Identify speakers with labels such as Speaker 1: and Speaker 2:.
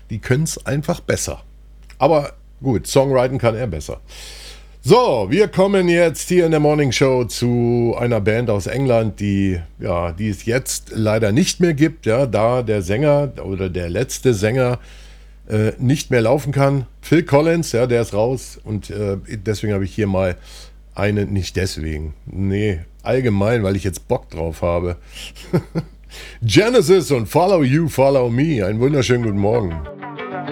Speaker 1: Die können es einfach besser. Aber gut, Songwriting kann er besser. So, wir kommen jetzt hier in der Morning Show zu einer Band aus England, die es jetzt leider nicht mehr gibt, ja, da der Sänger oder der letzte Sänger nicht mehr laufen kann. Phil Collins, ja, der ist raus und deswegen habe ich hier mal nicht deswegen, nee, allgemein, weil ich jetzt Bock drauf habe. Genesis und Follow You, Follow Me, einen wunderschönen guten Morgen.